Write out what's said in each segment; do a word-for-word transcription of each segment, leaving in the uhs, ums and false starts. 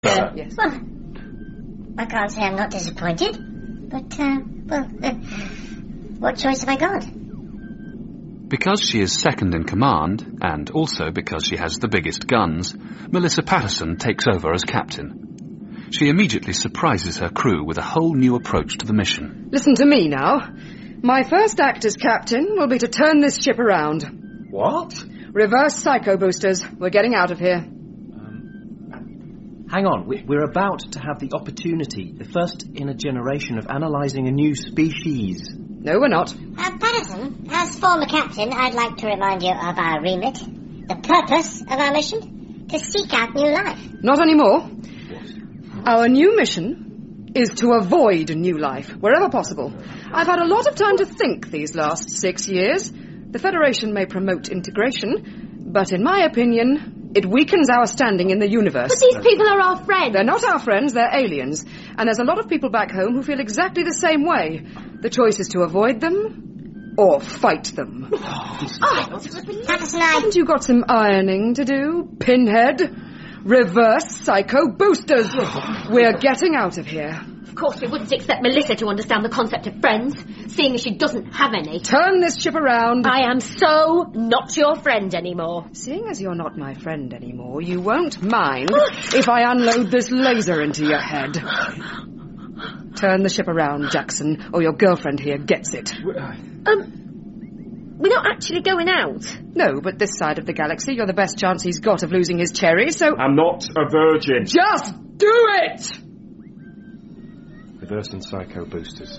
Uh, yes. Well, I can't say I'm not disappointed, but, uh, well, uh, what choice have I got? Because she is second in command, and also because she has the biggest guns, Melissa Patterson takes over as captain. She immediately surprises her crew with a whole new approach to the mission. Listen to me now. My first act as captain will be to turn this ship around. What? Reverse psycho boosters. We're getting out of here. Hang on, we- we're about to have the opportunity, the first in a generation, of analysing a new species. No, we're not. Uh, Patterson, as former captain, I'd like to remind you of our remit. The purpose of our mission? To seek out new life. Not anymore. Our new mission is to avoid new life, wherever possible. I've had a lot of time to think these last six years. The Federation may promote integration, but in my opinion, it weakens our standing in the universe. But these people are our friends. They're not our friends, they're aliens. And there's a lot of people back home who feel exactly the same way. The choice is to avoid them or fight them. Oh, Patterson, I... Haven't you got some ironing to do, Pinhead? Reverse psycho boosters. We're getting out of here. Of course we wouldn't expect Melissa to understand the concept of friends, seeing as she doesn't have any. Turn this ship around. I am so not your friend anymore. Seeing as you're not my friend anymore, you won't mind if I unload this laser into your head. Turn the ship around, Jackson, or your girlfriend here gets it. Um, we're not actually going out. No, but this side of the galaxy, you're the best chance he's got of losing his cherry, so... I'm not a virgin. Just do it! Reversing psycho boosters.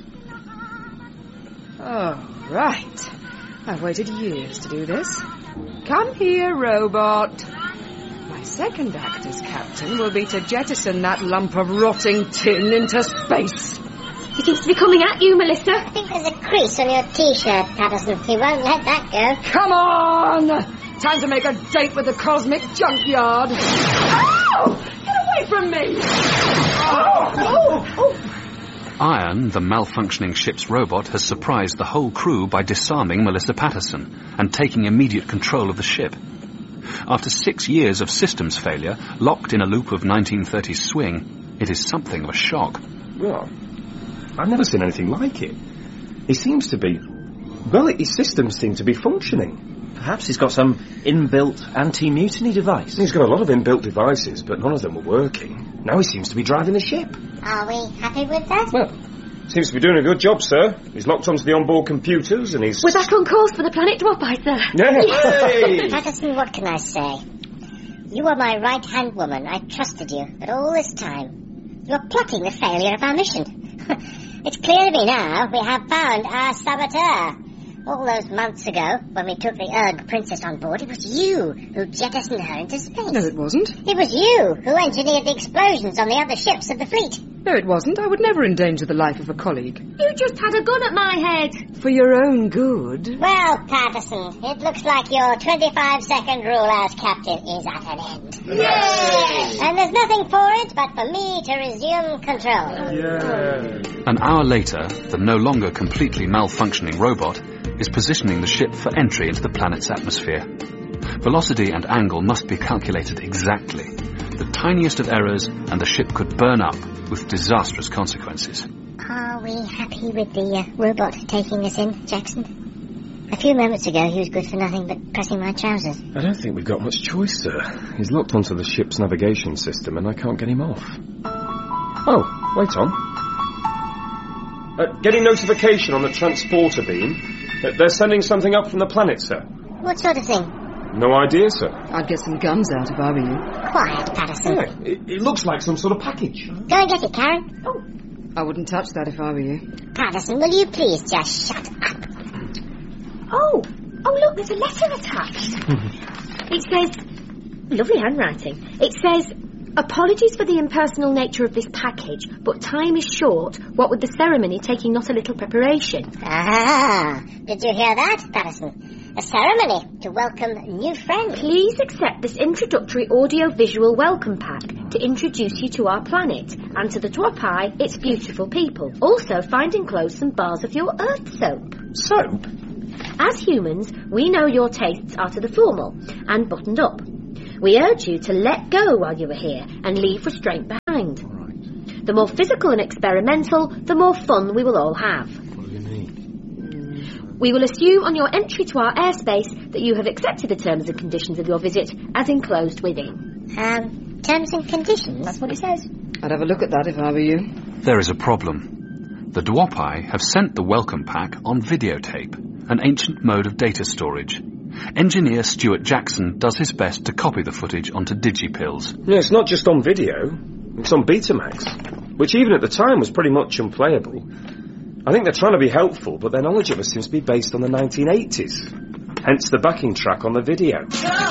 Oh, right. I've waited years to do this. Come here, robot. My second act as captain will be to jettison that lump of rotting tin into space. He seems to be coming at you, Melissa. I think there's a crease on your T-shirt, Patterson. He won't let that go. Come on! Time to make a date with the cosmic junkyard. Ow! Get away from me! Oh! Oh! Oh! Iron, the malfunctioning ship's robot, has surprised the whole crew by disarming Melissa Patterson and taking immediate control of the ship. After six years of systems failure, locked in a loop of nineteen thirties swing, it is something of a shock. Well, I've never seen anything like it. He seems to be... Well, his systems seem to be functioning. Perhaps he's got some inbuilt anti-mutiny device. He's got a lot of inbuilt devices, but none of them were working. Now he seems to be driving the ship. Are we happy with that? Well, seems to be doing a good job, sir. He's locked onto the onboard computers and he's... We're back on course for the planet Drop-By, sir. Yeah. Hey! Patterson, what can I say? You were my right-hand woman. I trusted you. But all this time, you are plotting the failure of our mission. It's clear to me now we have found our saboteur. All those months ago, when we took the Erg Princess on board, it was you who jettisoned her into space. No, it wasn't. It was you who engineered the explosions on the other ships of the fleet. No, it wasn't. I would never endanger the life of a colleague. You just had a gun at my head. For your own good. Well, Patterson, it looks like your twenty-five second rule as captain is at an end. Yay! And there's nothing for it but for me to resume control. Yeah. An hour later, the no longer completely malfunctioning robot is positioning the ship for entry into the planet's atmosphere. Velocity and angle must be calculated exactly. The tiniest of errors and the ship could burn up with disastrous consequences. Are we happy with the uh, robot taking us in, Jackson? A few moments ago he was good for nothing but pressing my trousers. I don't think we've got much choice, sir. He's locked onto the ship's navigation system and I can't get him off. Oh, wait on. Uh, getting notification on the transporter beam. Uh, they're sending something up from the planet, sir. What sort of thing? No idea, sir. I'd get some guns out if I were you. Quiet, Patterson. Yeah, it, it looks like some sort of package. Go and get it, Karen. Oh, I wouldn't touch that if I were you. Patterson, will you please just shut up? Oh, oh look, there's a letter attached. It says, lovely handwriting. It says, apologies for the impersonal nature of this package, but time is short, what with the ceremony taking not a little preparation. Ah, did you hear that, Patterson? A ceremony to welcome new friends. Please accept this introductory audio-visual welcome pack to introduce you to our planet and to the Drop-By, its beautiful people. Also, find enclosed some bars of your Earth soap. Soap? As humans, we know your tastes are to the formal and buttoned up. We urge you to let go while you are here and leave restraint behind. Right. The more physical and experimental, the more fun we will all have. What do you mean? We will assume on your entry to our airspace that you have accepted the terms and conditions of your visit as enclosed within. Um, terms and conditions? That's what it says. I'd have a look at that if I were you. There is a problem. The Dwopai have sent the welcome pack on videotape, an ancient mode of data storage. Engineer Stuart Jackson does his best to copy the footage onto digipills. No, it's not just on video. It's on Betamax, which even at the time was pretty much unplayable. I think they're trying to be helpful, but their knowledge of us seems to be based on the nineteen eighties. Hence the backing track on the video.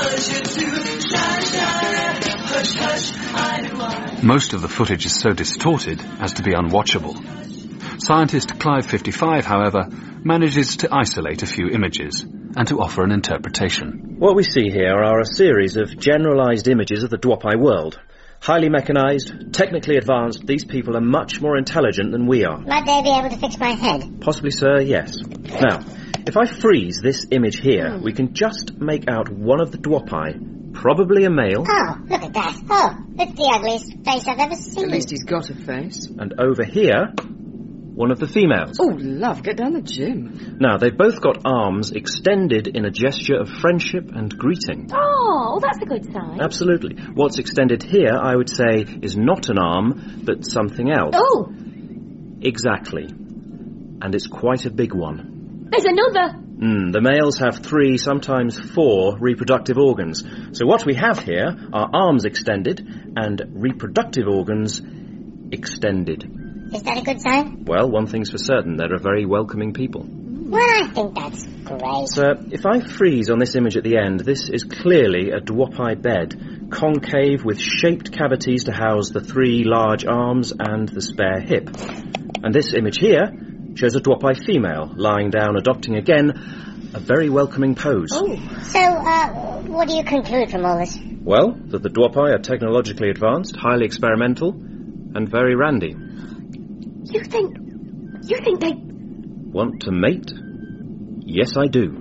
Most of the footage is so distorted as to be unwatchable. Scientist Clive fifty-five, however, manages to isolate a few images and to offer an interpretation. What we see here are a series of generalised images of the Dwopai world. Highly mechanised, technically advanced, these people are much more intelligent than we are. Might they be able to fix my head? Possibly, sir, yes. Now, if I freeze this image here, we can just make out one of the Dwopai, probably a male. Oh, look at that. Oh, it's the ugliest face I've ever seen. At least he's got a face. And over here, one of the females. Oh, love, get down the gym. Now, they've both got arms extended in a gesture of friendship and greeting. Oh, that's a good sign. Absolutely. What's extended here, I would say, is not an arm, but something else. Oh, Exactly. And it's quite a big one. there's another. Mm, the males have three, sometimes four, reproductive organs. So what we have here are arms extended and reproductive organs extended. Is that a good sign? Well, one thing's for certain, they're a very welcoming people. Well, I think that's great. Sir, if I freeze on this image at the end, this is clearly a Dwopai bed, concave with shaped cavities to house the three large arms and the spare hip. And this image here shows a Dwopai female, lying down, adopting again a very welcoming pose. Oh, So, uh, what do you conclude from all this? Well, that the Dwopai are technologically advanced, highly experimental, and very randy. you think... You think they... Want to mate? Yes, I do.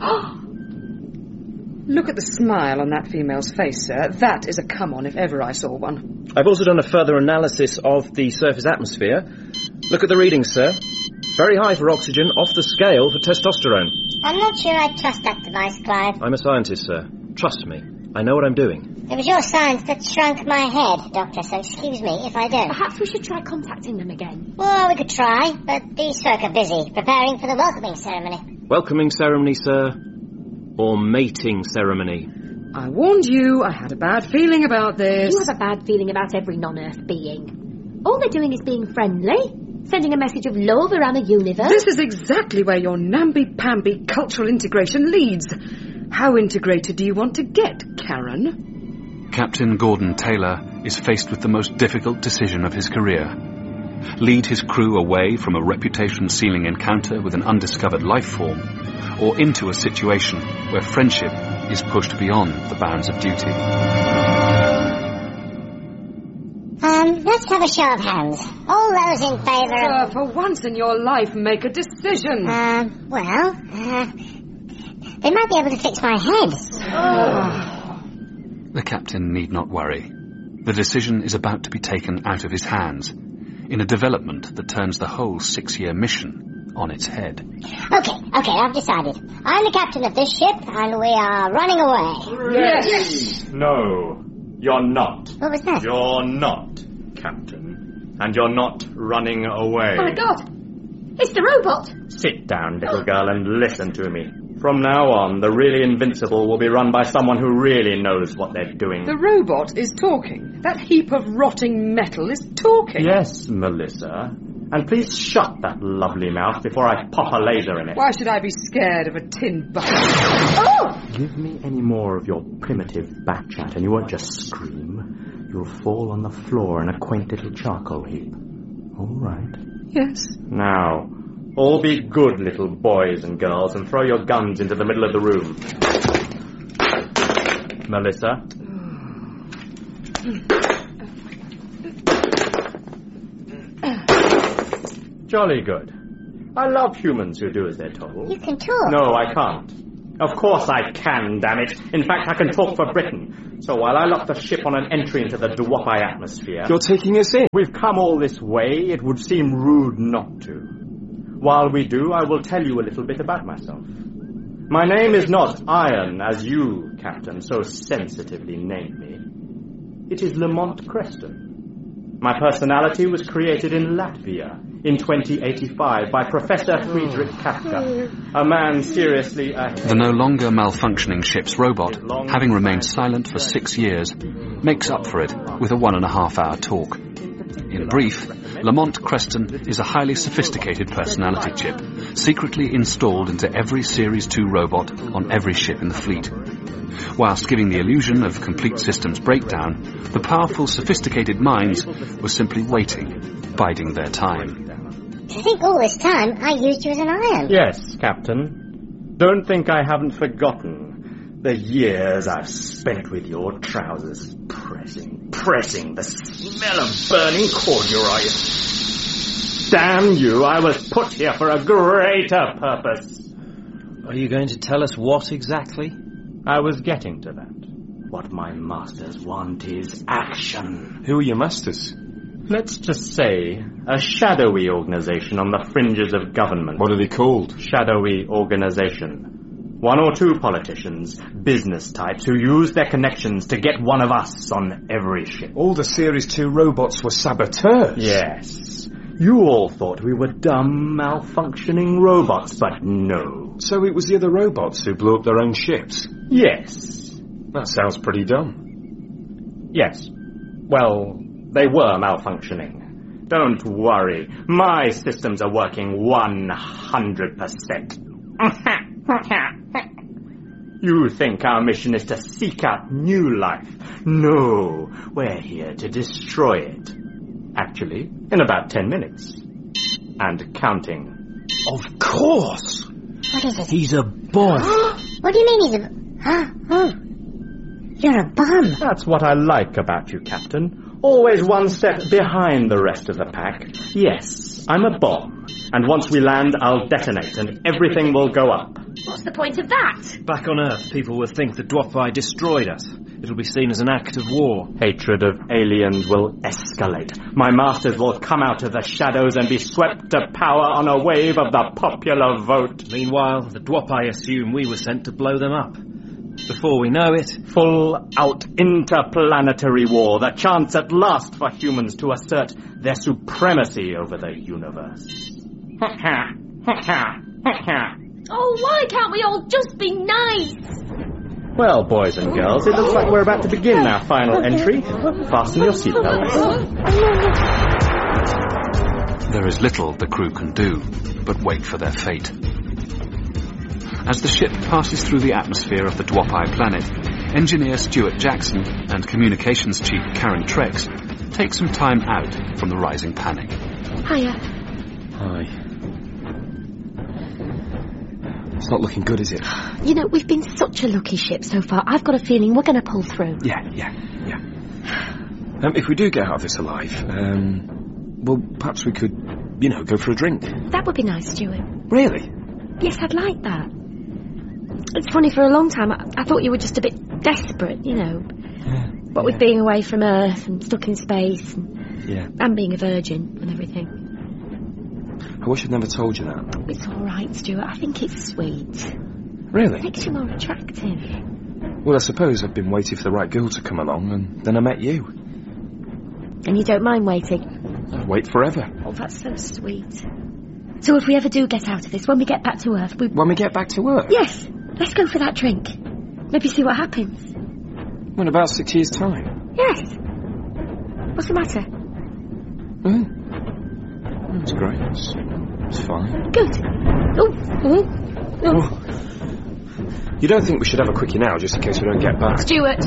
Look at the smile on that female's face, sir. That is a come-on if ever I saw one. I've also done a further analysis of the surface atmosphere. Look at the readings, sir. Very high for oxygen, off the scale for testosterone. I'm not sure I trust that device, Clive. I'm a scientist, sir. Trust me. I know what I'm doing. It was your science that shrunk my head, Doctor, so excuse me if I don't. Perhaps we should try contacting them again. Well, we could try, but these folk are busy preparing for the welcoming ceremony. Welcoming ceremony, sir. Or mating ceremony. I warned you. I had a bad feeling about this. You have a bad feeling about every non-Earth being. All they're doing is being friendly, sending a message of love around the universe. This is exactly where your namby-pamby cultural integration leads. How integrated do you want to get, Karen? Captain Gordon Taylor is faced with the most difficult decision of his career. Lead his crew away from a reputation-sealing encounter with an undiscovered life form, or into a situation where friendship is pushed beyond the bounds of duty. Um, let's have a show of hands. All those in favour Sir, of... for once in your life, make a decision. Um, well, uh, they might be able to fix my head. The captain need not worry. The decision is about to be taken out of his hands, in a development that turns the whole six-year mission on its head. Okay, okay, I've decided. I'm the captain of this ship, and we are running away. Yes. No, you're not. What was that? You're not, Captain. And you're not running away. Oh my God! It's the robot! Sit down, little girl, and listen to me. From now on, the really invincible will be run by someone who really knows what they're doing. The robot is talking. That heap of rotting metal is talking. Yes, Melissa. And please shut that lovely mouth before I pop a laser in it. Why should I be scared of a tin bucket? Oh! Give me any more of your primitive bat chat and you won't just scream. You'll fall on the floor in a quaint little charcoal heap. All right. Yes. Now, all be good little boys and girls and throw your guns into the middle of the room. Melissa? Jolly good. I love humans who do as they're told. You can talk. No, I can't. Of course I can, damn it. In fact, I can talk for Britain. So while I lock the ship on an entry into the Dwapai atmosphere... You're taking us in? We've come all this way, it would seem rude not to. While we do, I will tell you a little bit about myself. My name is not Iron, as you, Captain, so sensitively named me. It is Lamont Creston. My personality was created in Latvia in twenty eighty-five by Professor Friedrich Kafka, a man seriously ahead. The no longer malfunctioning ship's robot, having remained silent for six years, makes up for it with a one and a half hour talk. In brief, Lamont Creston is a highly sophisticated personality chip, secretly installed into every Series two robot on every ship in the fleet. Whilst giving the illusion of complete systems breakdown, the powerful, sophisticated minds were simply waiting, biding their time. I think all this time I used you as an iron. Yes, Captain. Don't think I haven't forgotten the years I've spent with your trousers, pressing, pressing the smell of burning corduroy. Damn you, I was put here for a greater purpose. Are you going to tell us what exactly? I was getting to that. What my masters want is action. Who are your masters? Let's just say, a shadowy organization on the fringes of government. What are they called? Shadowy organization. One or two politicians, business types, who use their connections to get one of us on every ship. All the Series two robots were saboteurs. Yes. You all thought we were dumb, malfunctioning robots, but no. So it was the other robots who blew up their own ships? Yes. That sounds pretty dumb. Yes. Well, they were malfunctioning. Don't worry. My systems are working one hundred percent. You think our mission is to seek out new life? No, we're here to destroy it. Actually, in about ten minutes. And counting. Of course! What is it? He's a bomb. What do you mean he's a... Huh? Oh. You're a bum. That's what I like about you, Captain. Always one step behind the rest of the pack. Yes, I'm a bomb. And once we land, I'll detonate and everything will go up. What's the point of that? Back on Earth, people will think the Dwapai destroyed us. It'll be seen as an act of war. Hatred of aliens will escalate. My masters will come out of the shadows and be swept to power on a wave of the popular vote. Meanwhile, the Dwapai assume we were sent to blow them up. Before we know it... Full-out interplanetary war, the chance at last for humans to assert their supremacy over the universe. Oh, why can't we all just be nice? Well, boys and girls, it looks like we're about to begin our final entry. Fasten your seatbelts. There is little the crew can do but wait for their fate. As the ship passes through the atmosphere of the Dwapai planet, engineer Stuart Jackson and communications chief Karen Trex take some time out from the rising panic. Hiya. Hi. It's not looking good, is it? You know, we've been such a lucky ship so far. I've got a feeling we're going to pull through. Yeah, yeah, yeah. Um, if we do get out of this alive, um, well, perhaps we could, you know, go for a drink. That would be nice, Stuart. Really? Yes, I'd like that. It's funny, for a long time, I, I thought you were just a bit desperate, you know. Yeah, what yeah. with being away from Earth and stuck in space and, yeah. and being a virgin and everything. I wish I'd never told you that. It's all right, Stuart. I think it's sweet. Really? It makes you more attractive. Well, I suppose I've been waiting for the right girl to come along, and then I met you. And you don't mind waiting? I'd wait forever. Oh, that's so sweet. So if we ever do get out of this, when we get back to Earth, we... When we get back to Earth? Yes. Let's go for that drink. Maybe see what happens. Well, in about six years' time? Yes. What's the matter? Oh. That's great. It's, it's fine. Good. Oh. Oh. Oh. Oh. You don't think we should have a quickie now, just in case we don't get back? Stuart.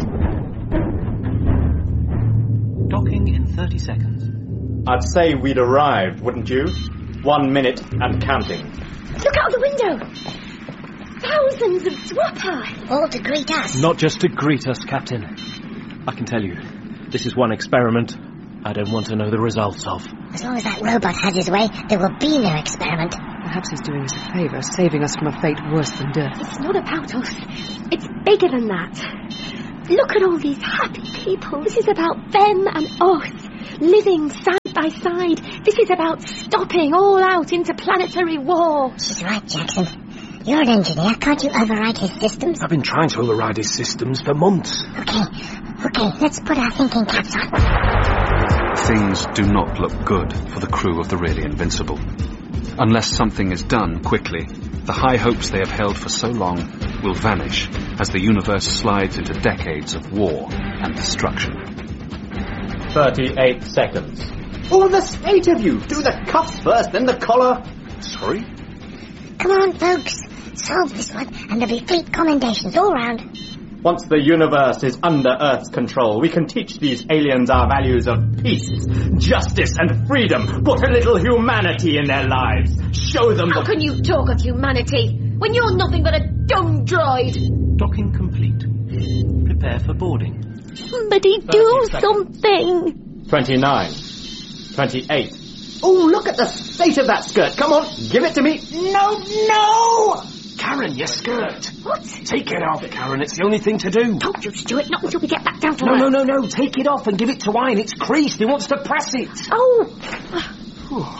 Docking in thirty seconds. I'd say we'd arrived, wouldn't you? One minute and counting. Look out the window. Thousands of Dwapai. All to greet us. Not just to greet us, Captain. I can tell you, this is one experiment I don't want to know the results of. As long as that robot has his way, there will be no experiment. Perhaps he's doing us a favour, saving us from a fate worse than death. It's not about us. It's bigger than that. Look at all these happy people. This is about them and us, living side by side. This is about stopping all out interplanetary war. She's right, Jackson. You're an engineer. Can't you override his systems? I've been trying to override his systems for months. Okay, okay, let's put our thinking caps on. Things do not look good for the crew of the Really Invincible. Unless something is done quickly, the high hopes they have held for so long will vanish as the universe slides into decades of war and destruction. Thirty-eight seconds. Oh, the state of you! Do the cuffs first, then the collar. Sorry? Come on, folks. Solve this one, and there'll be fleet commendations all round. Once the universe is under Earth's control, we can teach these aliens our values of peace, justice, and freedom. Put a little humanity in their lives. Show them How the... can you talk of humanity when you're nothing but a dumb droid? Docking complete. Prepare for boarding. Somebody do something. Twenty-nine. Twenty-eight. Oh, look at the state of that skirt. Come on, give it to me. No, no! Karen, your skirt. What? Take it off, Karen. It's the only thing to do. Told you, Stuart, not until we get back down to No, earth. no, no, no. Take it off and give it to Ian. It's creased. He wants to press it. Oh.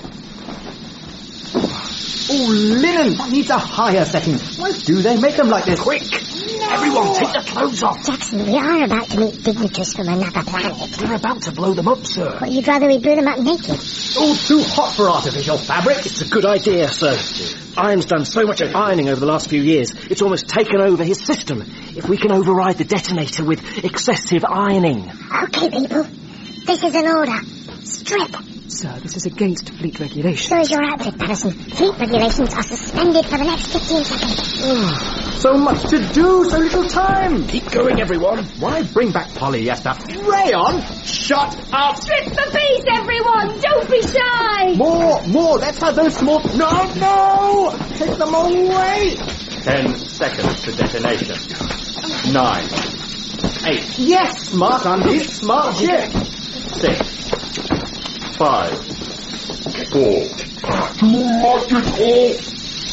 Oh, linen. That needs a higher setting. Why do they make them like this? Quick! Everyone, take the clothes off. Jackson, we are about to meet dignitaries from another planet. We're about to blow them up, sir. What, you'd rather we blew them up naked? Oh, too hot for artificial fabric. It's a good idea, sir. Iron's done so much ironing over the last few years, it's almost taken over his system. If we can override the detonator with excessive ironing. Okay, people. This is an order. Strip. Sir, this is against fleet regulations. So is your outfit, Patterson. Fleet regulations are suspended for the next fifteen seconds. So much to do, so little time. Keep going, everyone. Why bring back polyester? Rayon? Shut up. Strip the bees, everyone! Don't be shy! More, more. Let's have those small... No, no! Take them away. Ten seconds to detonation. Nine. Eight. Yes, smart undies. Smart shit. Six. Five. Four. Magical.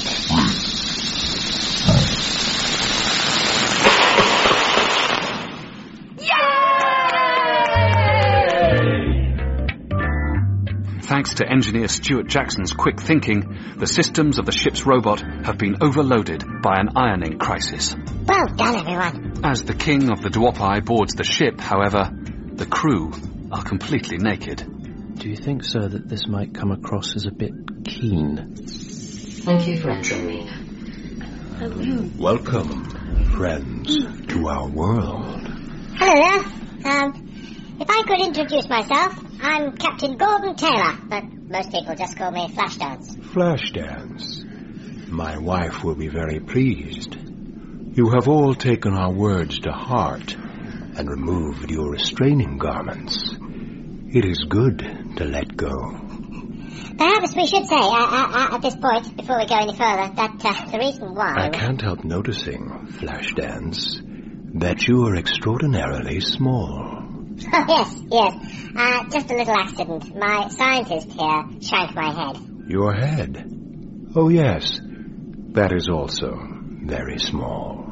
Thanks to engineer Stuart Jackson's quick thinking, the systems of the ship's robot have been overloaded by an ironing crisis. Well done, everyone. As the king of the Dwopai boards the ship, however, the crew are completely naked. Do you think, sir, that this might come across as a bit keen? Thank you for entering me. Welcome, friends, to our world. Hello there. Um, if I could introduce myself, I'm Captain Gordon Taylor, but most people just call me Flashdance. Flashdance. My wife will be very pleased. You have all taken our words to heart and removed your restraining garments. It is good to let go. Perhaps we should say, uh, uh, uh, at this point, before we go any further, that uh, the reason why... I can't help noticing, Flashdance, that you are extraordinarily small. Oh, yes, yes. Uh, just a little accident. My scientist here shrank my head. Your head? Oh, yes. That is also very small.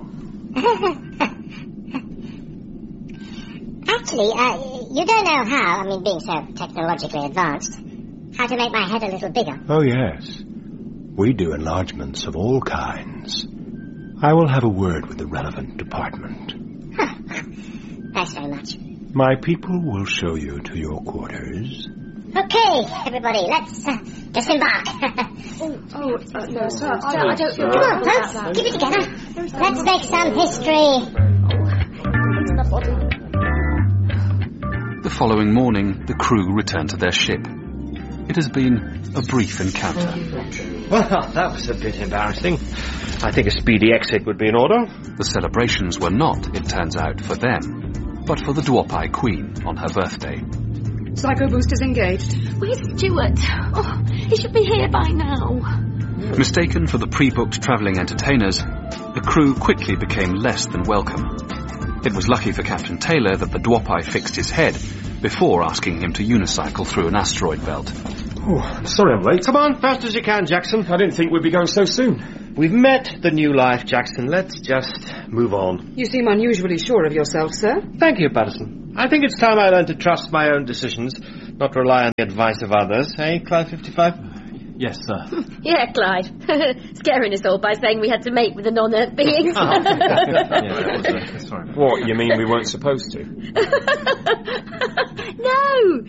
Actually, uh, you don't know how, I mean, being so technologically advanced, how to make my head a little bigger. Oh, yes. We do enlargements of all kinds. I will have a word with the relevant department. Huh. Thanks very much. My people will show you to your quarters. Okay, everybody, let's uh, disembark. Oh, oh uh, no, sir, I, I I don't feel Come on, folks, keep it together. Let's make some history. The following morning, the crew returned to their ship. It has been a brief encounter. Well, that was a bit embarrassing. I think a speedy exit would be in order. The celebrations were not, it turns out, for them, but for the Dwopai Queen on her birthday. Psycho boosters engaged. Where's Stuart? Oh, he should be here by now. Mistaken for the pre-booked travelling entertainers, the crew quickly became less than welcome. It was lucky for Captain Taylor that the Dwopai fixed his head before asking him to unicycle through an asteroid belt. Oh, sorry I'm late. Come on, fast as you can, Jackson. I didn't think we'd be going so soon. We've met the new life, Jackson. Let's just move on. You seem unusually sure of yourself, sir. Thank you, Patterson. I think it's time I learned to trust my own decisions, not rely on the advice of others. Eh, Clive fifty-five? Yes, sir. Yeah, Clyde. Scaring us all by saying we had to mate with the non-Earth beings. Oh. Yeah, that was, uh, sorry. What, you mean we weren't supposed to? No!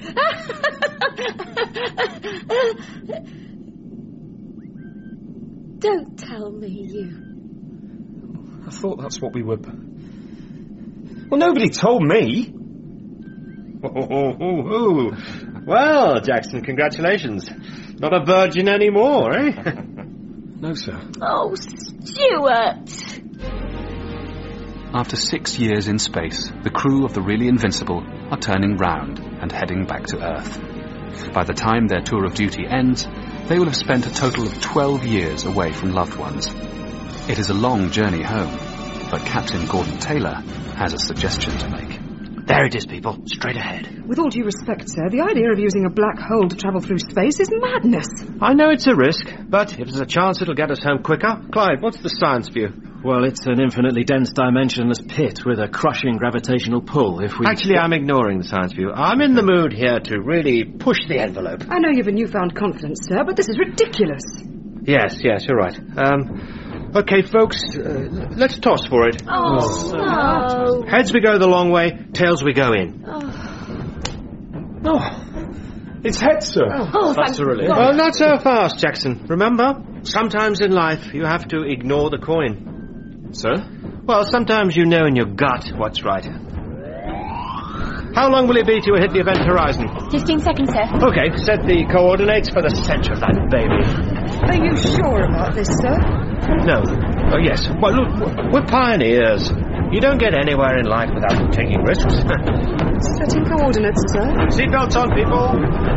Don't tell me you... I thought that's what we were... Well, nobody told me. Oh, oh, oh. Well, Jackson, congratulations. Not a virgin anymore, eh? No, sir. Oh, Stuart! After six years in space, the crew of the Really Invincible are turning round and heading back to Earth. By the time their tour of duty ends, they will have spent a total of twelve years away from loved ones. It is a long journey home, but Captain Gordon Taylor has a suggestion to make. There it is, people. Straight ahead. With all due respect, sir, the idea of using a black hole to travel through space is madness. I know it's a risk, but if there's a chance it'll get us home quicker. Clyde, what's the science view? Well, it's an infinitely dense dimensionless pit with a crushing gravitational pull if we... Actually, I'm ignoring the science view. I'm in the mood here to really push the envelope. I know you've a newfound confidence, sir, but this is ridiculous. Yes, yes, you're right. Um, okay, folks, uh, let's toss for it. Oh, no. Heads we go the long way, tails we go in. Oh, Oh, it's heads, sir. oh That's a relief. Well, not so fast, Jackson. Remember, sometimes in life you have to ignore the coin. Sir? Well, sometimes you know in your gut what's right. How long will it be till we hit the event horizon? Fifteen seconds, sir. Okay, set the coordinates for the centre of that baby. Are you sure about this, sir? No. Oh, yes. Well, look, we're pioneers. You don't get anywhere in life without taking risks. Setting coordinates, sir. Seatbelts on, people.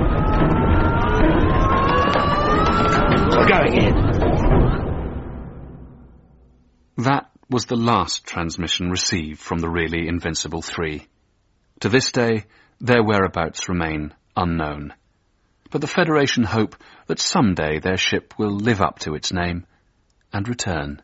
We're going in. That was the last transmission received from the Really Invincible three. To this day, their whereabouts remain unknown. But the Federation hope that someday their ship will live up to its name and return.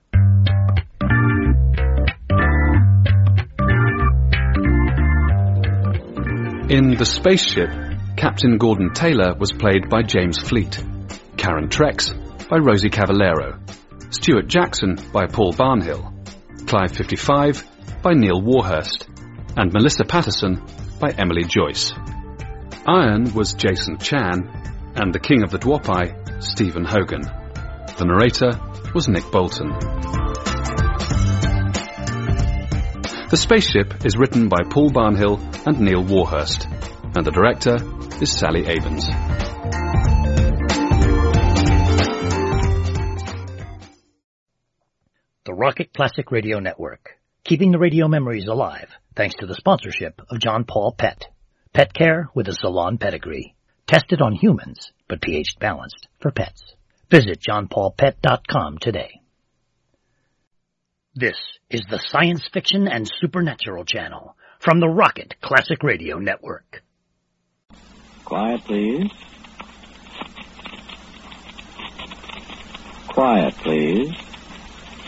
In The Spaceship, Captain Gordon Taylor was played by James Fleet, Karen Trex by Rosie Cavallero, Stuart Jackson by Paul Barnhill, Clive fifty-five by Neil Warhurst, and Melissa Patterson by Emily Joyce. Iron was Jason Chan, and the King of the Dwopai, Stephen Hogan. The narrator was Nick Bolton. The Spaceship is written by Paul Barnhill and Neil Warhurst, and the director is Sally Abens. The Rocket Classic Radio Network, keeping the radio memories alive thanks to the sponsorship of John Paul Pet. Pet care with a salon pedigree. Tested on humans, but pH balanced for pets. Visit john paul pet dot com today. This is the Science Fiction and Supernatural channel from the Rocket Classic Radio Network. Quiet, please. Quiet, please.